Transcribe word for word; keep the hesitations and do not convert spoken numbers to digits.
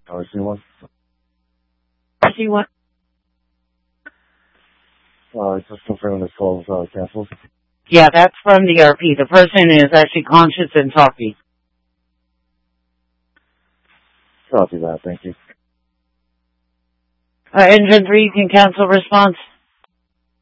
R C one. R C one. Uh, just confirming this call was uh, canceled. Yeah, that's from the R P. The person is actually conscious and talking. Copy that, thank you. Uh, engine three, you can cancel response.